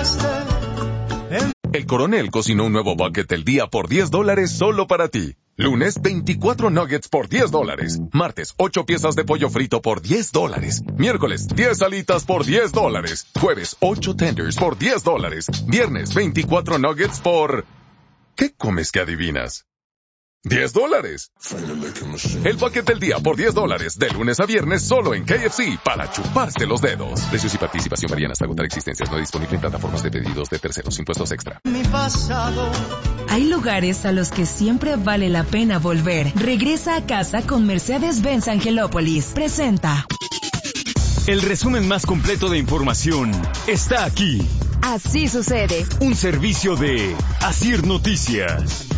El Coronel cocinó un nuevo bucket del día por $10 solo para ti. Lunes, 24 nuggets por $10. Martes, 8 piezas de pollo frito por $10. Miércoles, 10 alitas por $10. Jueves, 8 tenders por $10. Viernes, 24 nuggets por... ¿Qué comes que adivinas? $10. El bucket del día por $10, de lunes a viernes solo en KFC, para chuparse los dedos. Precios y participación varían hasta agotar existencias. No disponible en plataformas de pedidos de terceros. Impuestos extra. Hay lugares a los que siempre vale la pena volver. Regresa a casa con Mercedes-Benz Angelópolis. Presenta. El resumen más completo de información está aquí. Así sucede. Un servicio de Asir Noticias.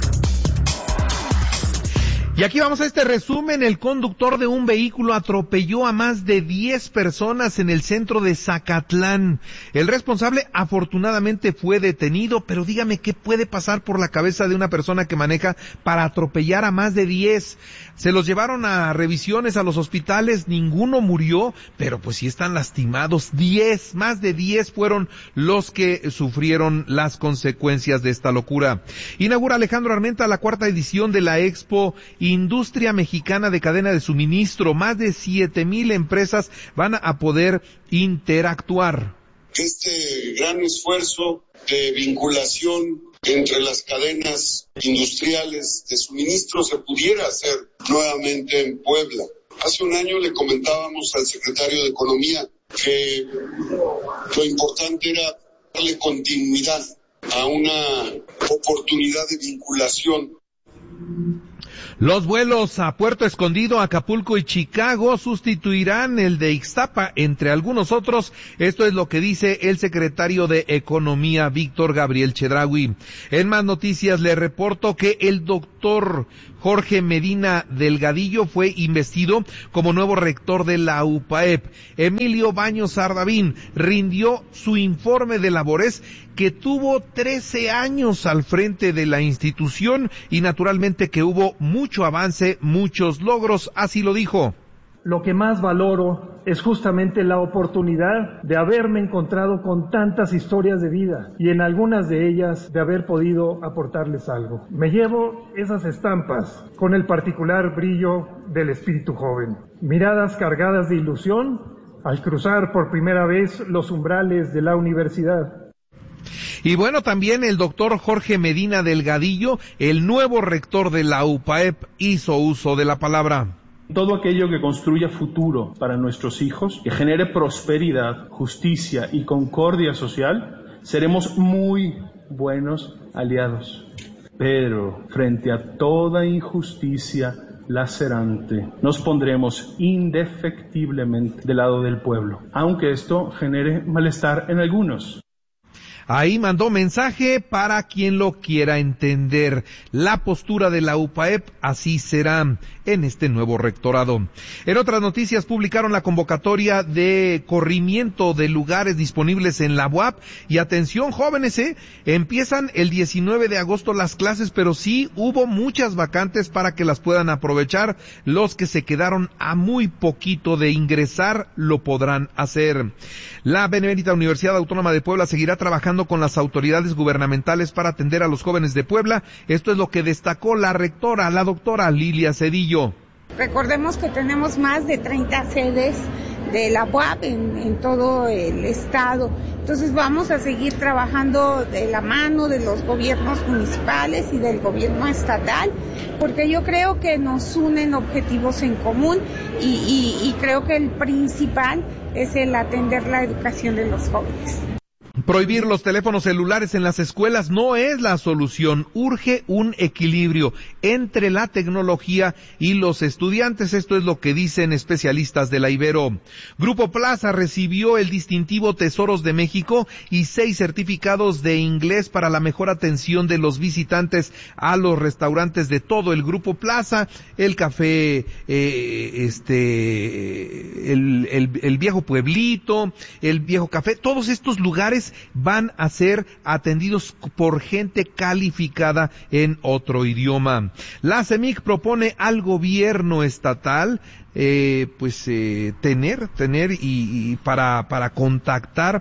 Y aquí vamos a este resumen. El conductor de un vehículo atropelló a más de 10 personas en el centro de Zacatlán. El responsable afortunadamente fue detenido, pero dígame qué puede pasar por la cabeza de una persona que maneja para atropellar a más de 10. Se los llevaron a revisiones a los hospitales, ninguno murió, pero pues sí están lastimados. Más de 10 fueron los que sufrieron las consecuencias de esta locura. Inaugura Alejandro Armenta la 4ª edición de la Expo Industria Mexicana de Cadena de Suministro. Más de 7,000 empresas van a poder interactuar. Este gran esfuerzo de vinculación entre las cadenas industriales de suministro se pudiera hacer nuevamente en Puebla. Hace un año le comentábamos al secretario de Economía que lo importante era darle continuidad a una oportunidad de vinculación. Los vuelos a Puerto Escondido, Acapulco y Chicago sustituirán el de Ixtapa, entre algunos otros. Esto es lo que dice el secretario de Economía, Víctor Gabriel Chedraui. En más noticias le reporto que el doctor Jorge Medina Delgadillo fue investido como nuevo rector de la UPAEP. Emilio Baños Ardavín rindió su informe de labores, que tuvo 13 años al frente de la institución y naturalmente que hubo mucho avance, muchos logros, así lo dijo. Lo que más valoro es justamente la oportunidad de haberme encontrado con tantas historias de vida y en algunas de ellas de haber podido aportarles algo. Me llevo esas estampas con el particular brillo del espíritu joven, miradas cargadas de ilusión al cruzar por primera vez los umbrales de la universidad. Y bueno, también el doctor Jorge Medina Delgadillo, el nuevo rector de la UPAEP, hizo uso de la palabra. Todo aquello que construya futuro para nuestros hijos, que genere prosperidad, justicia y concordia social, seremos muy buenos aliados. Pero frente a toda injusticia lacerante, nos pondremos indefectiblemente del lado del pueblo, aunque esto genere malestar en algunos. Ahí mandó mensaje para quien lo quiera entender. La postura de la UPAEP así será en este nuevo rectorado. En otras noticias, publicaron la convocatoria de corrimiento de lugares disponibles en la UAP. Y atención, jóvenes, empiezan el 19 de agosto las clases, pero sí hubo muchas vacantes para que las puedan aprovechar. Los que se quedaron a muy poquito de ingresar lo podrán hacer. La Benemérita Universidad Autónoma de Puebla seguirá trabajando con las autoridades gubernamentales para atender a los jóvenes de Puebla. Esto es lo que destacó la rectora, la doctora Lilia Cedillo. Recordemos que tenemos más de 30 sedes de la UAP en todo el estado. Entonces vamos a seguir trabajando de la mano de los gobiernos municipales y del gobierno estatal, porque yo creo que nos unen objetivos en común y creo que el principal es el atender la educación de los jóvenes. Prohibir los teléfonos celulares en las escuelas no es la solución. Urge un equilibrio entre la tecnología y los estudiantes. Esto es lo que dicen especialistas de la Ibero. Grupo Plaza recibió el distintivo Tesoros de México y 6 certificados de inglés para la mejor atención de los visitantes a los restaurantes de todo el Grupo Plaza, el café, el viejo pueblito, el viejo café, todos estos lugares van a ser atendidos por gente calificada en otro idioma. La CEMIC propone al gobierno estatal tener y para contactar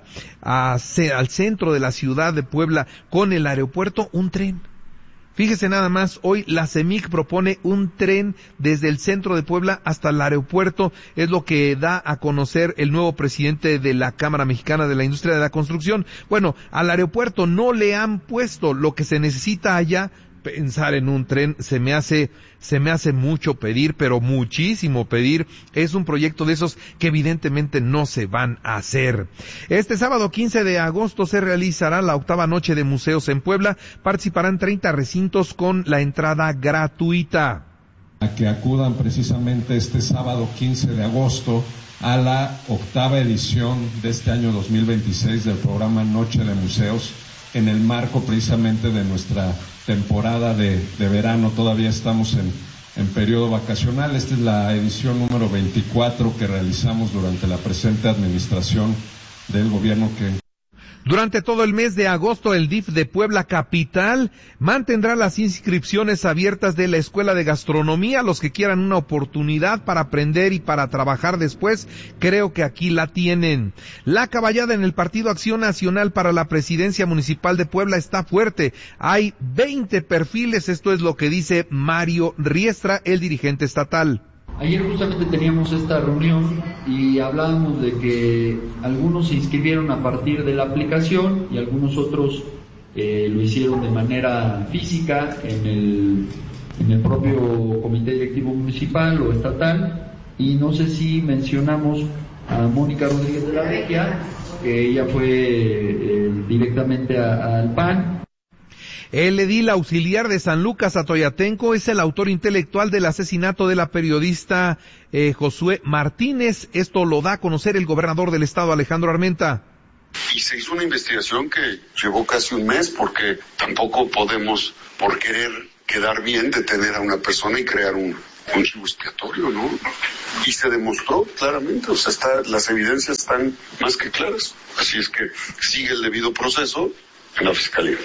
al centro de la ciudad de Puebla con el aeropuerto un tren. Fíjese nada más, hoy la CEMIC propone un tren desde el centro de Puebla hasta el aeropuerto, es lo que da a conocer el nuevo presidente de la Cámara Mexicana de la Industria de la Construcción. Bueno, al aeropuerto no le han puesto lo que se necesita allá. Pensar en un tren se me hace mucho pedir, pero muchísimo pedir. Es un proyecto de esos que evidentemente no se van a hacer. Este sábado 15 de agosto se realizará la 8ª Noche de Museos en Puebla. Participarán 30 recintos con la entrada gratuita. A que acudan precisamente este sábado 15 de agosto a la 8ª edición de este año 2026 del programa Noche de Museos, en el marco precisamente de nuestra temporada de verano. Todavía estamos en periodo vacacional. Esta es la edición número 24 que realizamos durante la presente administración del gobierno que... Durante todo el mes de agosto, el DIF de Puebla Capital mantendrá las inscripciones abiertas de la Escuela de Gastronomía. Los que quieran una oportunidad para aprender y para trabajar después, creo que aquí la tienen. La caballada en el Partido Acción Nacional para la Presidencia Municipal de Puebla está fuerte. Hay 20 perfiles, esto es lo que dice Mario Riestra, el dirigente estatal. Ayer justamente teníamos esta reunión y hablábamos de que algunos se inscribieron a partir de la aplicación y algunos otros lo hicieron de manera física en el propio comité directivo municipal o estatal, y no sé si mencionamos a Mónica Rodríguez de la Vecchia, que ella fue directamente al PAN. El edil auxiliar de San Lucas, Atoyatenco, es el autor intelectual del asesinato de la periodista Josué Martínez. Esto lo da a conocer el gobernador del estado, Alejandro Armenta. Y se hizo una investigación que llevó casi un mes, porque tampoco podemos, por querer quedar bien, detener a una persona y crear un chivo expiatorio, ¿no? Y se demostró claramente, o sea, las evidencias están más que claras. Así es que sigue el debido proceso en la fiscalía.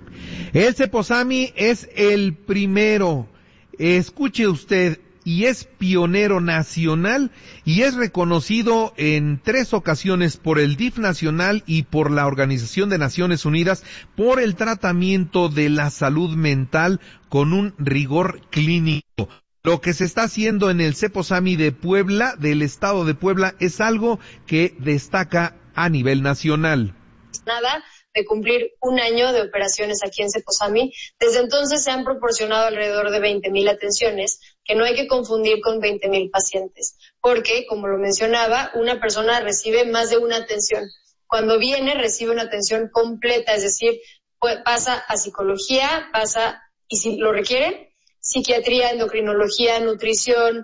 El Ceposami es el primero, escuche usted, y es pionero nacional y es reconocido en 3 ocasiones por el DIF nacional y por la Organización de Naciones Unidas por el tratamiento de la salud mental con un rigor clínico. Lo que se está haciendo en el Ceposami de Puebla, del estado de Puebla, es algo que destaca a nivel nacional. Nada de cumplir un año de operaciones aquí en Ceposami. Desde entonces se han proporcionado alrededor de 20,000 atenciones, que no hay que confundir con 20,000 pacientes, porque, como lo mencionaba, una persona recibe más de una atención. Cuando viene, recibe una atención completa, es decir, pasa a psicología, pasa, y si lo requiere, psiquiatría, endocrinología, nutrición.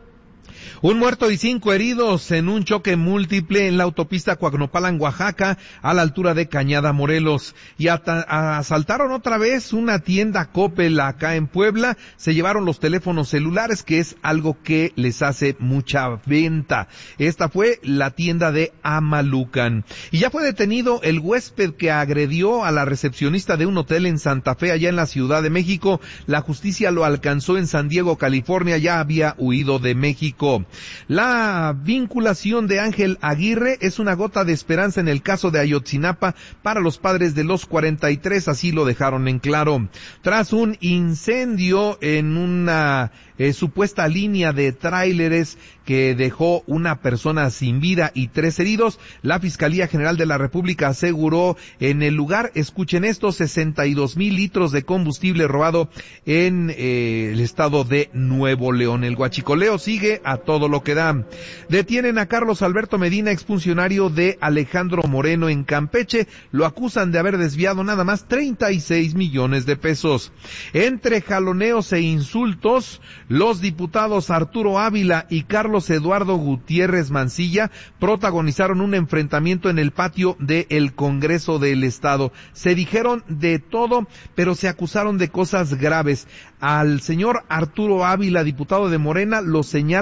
Un muerto y 5 heridos en un choque múltiple en la autopista Coacnopalan, Oaxaca, a la altura de Cañada, Morelos. Y asaltaron otra vez una tienda Coppel acá en Puebla. Se llevaron los teléfonos celulares, que es algo que les hace mucha venta. Esta fue la tienda de Amalucan. Y ya fue detenido el huésped que agredió a la recepcionista de un hotel en Santa Fe, allá en la Ciudad de México. La justicia lo alcanzó en San Diego, California. Ya había huido de México. La vinculación de Ángel Aguirre es una gota de esperanza en el caso de Ayotzinapa para los padres de los 43, así lo dejaron en claro. Tras un incendio en una supuesta línea de tráileres que dejó una persona sin vida y 3 heridos, la Fiscalía General de la República aseguró en el lugar, escuchen esto, 62,000 litros de combustible robado en el estado de Nuevo León. El huachicoleo sigue a todo lo que da. Detienen a Carlos Alberto Medina, exfuncionario de Alejandro Moreno en Campeche. Lo acusan de haber desviado nada más 36 millones de pesos. Entre jaloneos e insultos, los diputados Arturo Ávila y Carlos Eduardo Gutiérrez Mancilla protagonizaron un enfrentamiento en el patio del Congreso del Estado. Se dijeron de todo, pero se acusaron de cosas graves. Al señor Arturo Ávila, diputado de Morena, lo señalan de ser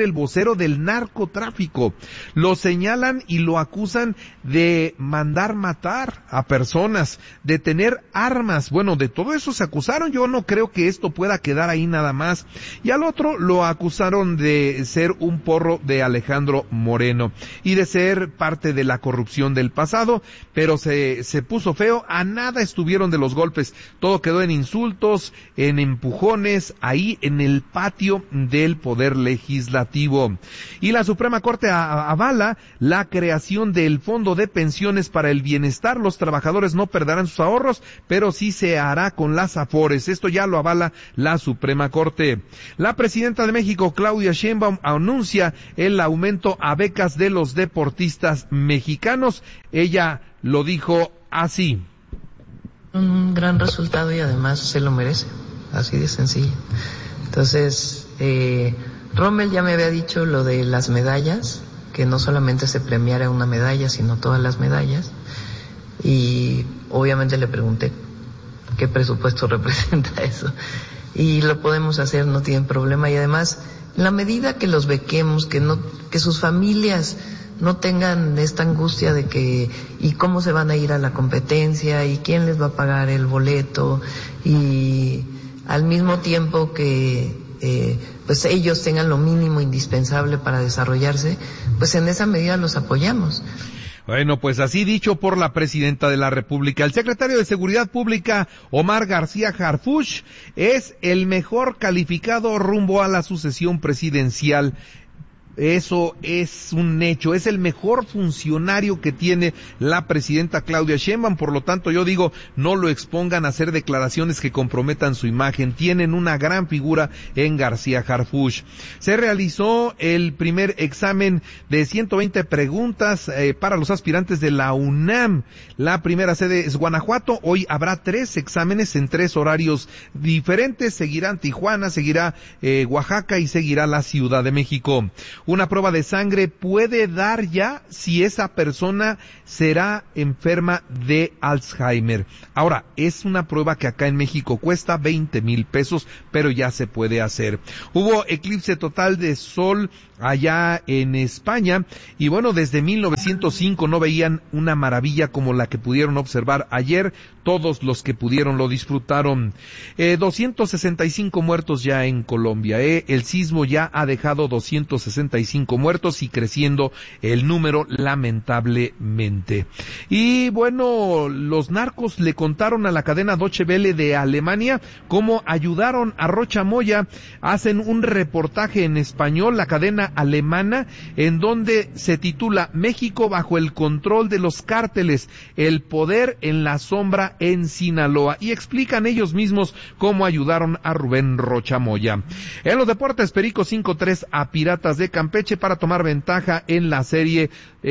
ser el vocero del narcotráfico. Lo señalan y lo acusan de mandar matar a personas, de tener armas. Bueno, de todo eso se acusaron. Yo no creo que esto pueda quedar ahí nada más. Y al otro lo acusaron de ser un porro de Alejandro Moreno y de ser parte de la corrupción del pasado, pero se puso feo. A nada estuvieron de los golpes. Todo quedó en insultos, en empujones, ahí en el patio del Poder Legislativo. Y la Suprema Corte avala la creación del Fondo de Pensiones para el Bienestar. Los trabajadores no perderán sus ahorros, pero sí se hará con las afores. Esto ya lo avala la Suprema Corte. La presidenta de México, Claudia Sheinbaum, anuncia el aumento a becas de los deportistas mexicanos. Ella lo dijo así. Un gran resultado y además se lo merece, así de sencillo. Entonces, Rommel ya me había dicho lo de las medallas, que no solamente se premiara una medalla, sino todas las medallas. Y obviamente le pregunté qué presupuesto representa eso. Y lo podemos hacer, no tienen problema. Y además, en la medida que los bequemos, que sus familias no tengan esta angustia de que, y cómo se van a ir a la competencia, y quién les va a pagar el boleto, y al mismo tiempo que pues ellos tengan lo mínimo indispensable para desarrollarse, pues en esa medida los apoyamos. Bueno, pues así dicho por la presidenta de la República. El secretario de Seguridad Pública, Omar García Harfuch, es el mejor calificado rumbo a la sucesión presidencial. Eso es un hecho, es el mejor funcionario que tiene la presidenta Claudia Sheinbaum, por lo tanto yo digo, no lo expongan a hacer declaraciones que comprometan su imagen. Tienen una gran figura en García Harfuch. Se realizó el primer examen de 120 preguntas para los aspirantes de la UNAM. La primera sede es Guanajuato. Hoy habrá 3 exámenes en 3 horarios diferentes. Seguirán Tijuana, seguirá Oaxaca y seguirá la Ciudad de México. Una prueba de sangre puede dar ya si esa persona será enferma de Alzheimer. Ahora, es una prueba que acá en México cuesta 20,000 pesos, pero ya se puede hacer. Hubo eclipse total de sol allá en España y bueno, desde 1905 no veían una maravilla como la que pudieron observar ayer. Todos los que pudieron lo disfrutaron. 265 muertos ya en Colombia. El sismo ya ha dejado 265 muertos y creciendo el número lamentablemente. Y bueno, los narcos le contaron a la cadena Deutsche Welle de Alemania cómo ayudaron a Rocha Moya. Hacen un reportaje en español, la cadena alemana, en donde se titula México bajo el control de los cárteles, el poder en la sombra en Sinaloa, y explican ellos mismos cómo ayudaron a Rubén Rocha Moya. En los deportes, Perico 5-3 a Piratas de Campeche para tomar ventaja en la serie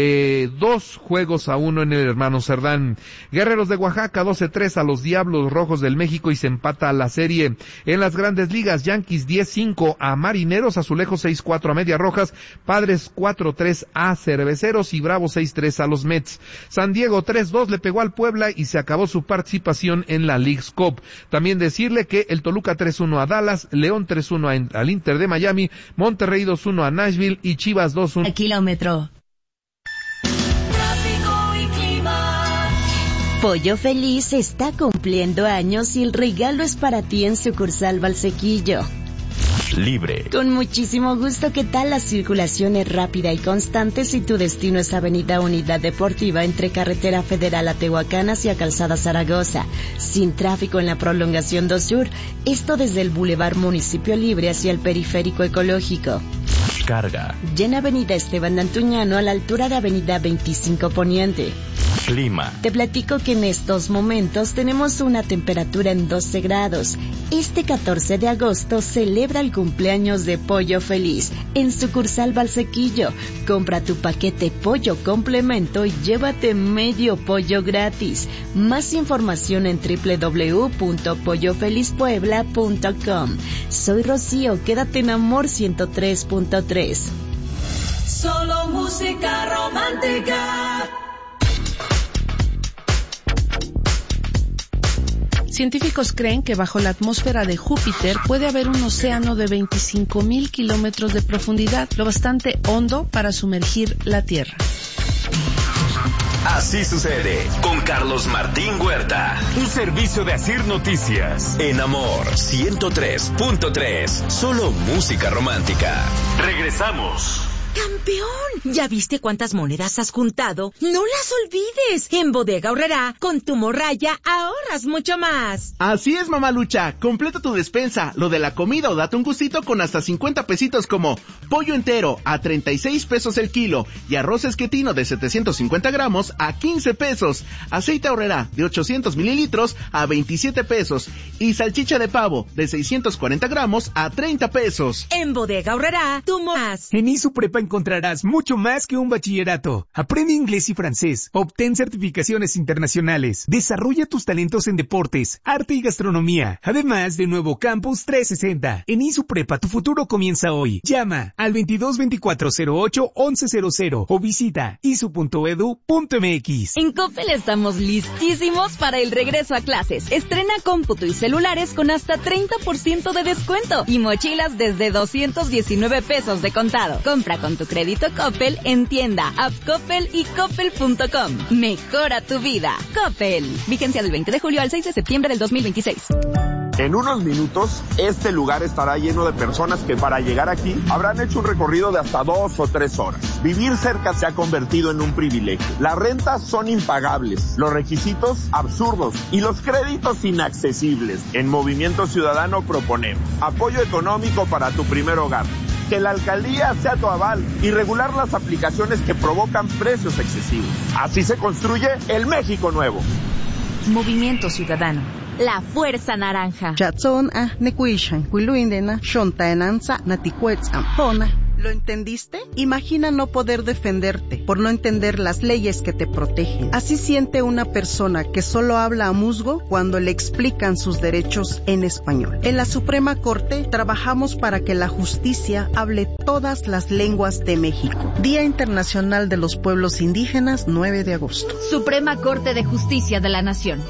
2-1 en el Hermano Cerdán. Guerreros de Oaxaca 12-3 a los Diablos Rojos del México y se empata la serie. En las Grandes Ligas, Yankees 10-5 a Marineros, Azulejos 6-4 a Medias Rojas, Padres 4-3 a Cerveceros y Bravos 6-3 a los Mets. San Diego 3-2 le pegó al Puebla y se acabó su participación en la Leagues Cup. También decirle que el Toluca 3-1 a Dallas, León 3-1 al Inter de Miami, Monterrey 2-1 a Nashville y Chivas 2-1. El kilómetro. Pollo Feliz está cumpliendo años y el regalo es para ti en sucursal Valsequillo. Libre. Con muchísimo gusto. ¿Qué tal? La circulación es rápida y constante si tu destino es Avenida Unidad Deportiva entre Carretera Federal a Tehuacán hacia Calzada Zaragoza. Sin tráfico en la prolongación 2 Sur. Esto desde el Boulevard Municipio Libre hacia el Periférico Ecológico. Carga. Ya en Avenida Esteban Antuñano a la altura de Avenida 25 Poniente. Clima. Te platico que en estos momentos tenemos una temperatura en 12 grados. Este 14 de agosto celebra el cumpleaños de Pollo Feliz en sucursal Valsequillo. Compra tu paquete pollo complemento y llévate medio pollo gratis. Más información en www.pollofelizpuebla.com. Soy Rocío, quédate en Amor 103.3. Solo música romántica. Científicos creen que bajo la atmósfera de Júpiter puede haber un océano de 25,000 kilómetros de profundidad, lo bastante hondo para sumergir la Tierra. Así sucede con Carlos Martín Huerta. Un servicio de Asir Noticias. En Amor 103.3. Solo música romántica. Regresamos. ¡Campeón! ¿Ya viste cuántas monedas has juntado? ¡No las olvides! En Bodega Aurrerá, con tu morralla, ahorras mucho más. Así es, mamalucha. Completa tu despensa, lo de la comida o date un gustito con hasta 50 pesitos como pollo entero a 36 pesos el kilo y arroz esquetino de 750 gramos a 15 pesos. Aceite Aurrerá de 800 mililitros a 27 pesos y salchicha de pavo de 640 gramos a 30 pesos. En Bodega Aurrerá, tú más. En ISU Prepa encontrarás mucho más que un bachillerato. Aprende inglés y francés, obtén certificaciones internacionales, desarrolla tus talentos en deportes, arte y gastronomía, además de nuevo Campus 360. En ISU Prepa tu futuro comienza hoy. Llama al 222408-1100 o visita isu.edu.mx. En Coppel estamos listísimos para el regreso a clases. Estrena cómputo y celulares con hasta 30% de descuento y mochilas desde 219 pesos de contado. Compra con tu crédito Coppel en tienda, app Coppel y coppel.com. Mejora tu vida. Coppel. Vigencia del 20 de julio al 6 de septiembre del 2026. En unos minutos, este lugar estará lleno de personas que para llegar aquí habrán hecho un recorrido de hasta 2 o 3 horas. Vivir cerca se ha convertido en un privilegio. Las rentas son impagables, los requisitos absurdos y los créditos inaccesibles. En Movimiento Ciudadano proponemos apoyo económico para tu primer hogar, que la alcaldía sea tu aval y regular las aplicaciones que provocan precios excesivos. Así se construye el México nuevo. Movimiento Ciudadano. La Fuerza Naranja. ¿Lo entendiste? Imagina no poder defenderte por no entender las leyes que te protegen. Así siente una persona que solo habla a musgo cuando le explican sus derechos en español. En la Suprema Corte trabajamos para que la justicia hable todas las lenguas de México. Día Internacional de los Pueblos Indígenas, 9 de agosto. Suprema Corte de Justicia de la Nación.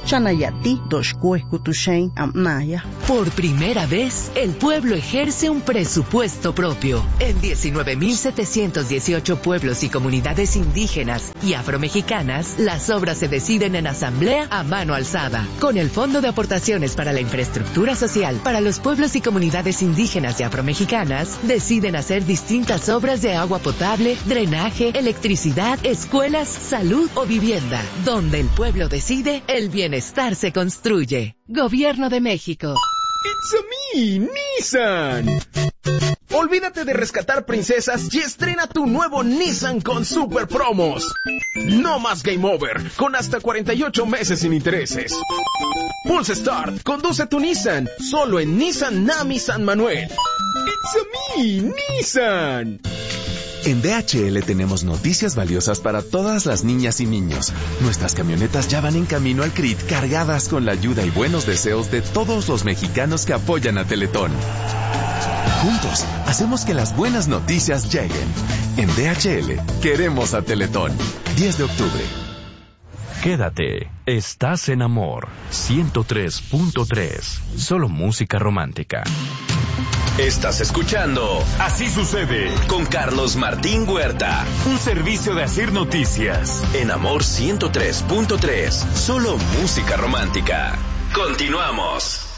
Por primera vez, el pueblo ejerce un presupuesto propio. En 19.718 pueblos y comunidades indígenas y afromexicanas, las obras se deciden en asamblea a mano alzada. Con el Fondo de Aportaciones para la Infraestructura Social para los pueblos y comunidades indígenas y afromexicanas, deciden hacer distintas obras de agua potable, drenaje, electricidad, escuelas, salud o vivienda. Donde el pueblo decide, el bienestar se construye. Gobierno de México. It's a me, Nissan. Olvídate de rescatar princesas y estrena tu nuevo Nissan con super promos. No más game over, con hasta 48 meses sin intereses. Pulse Start, conduce tu Nissan, solo en Nissan Nami San Manuel. It's a me, Nissan. En DHL tenemos noticias valiosas para todas las niñas y niños. Nuestras camionetas ya van en camino al CRIT cargadas con la ayuda y buenos deseos de todos los mexicanos que apoyan a Teletón. Juntos, hacemos que las buenas noticias lleguen. En DHL, queremos a Teletón. 10 de octubre. Quédate, estás en Amor 103.3. Solo música romántica. Estás escuchando Así sucede con Carlos Martín Huerta. Un servicio de Asir Noticias. En Amor 103.3. Solo música romántica. Continuamos.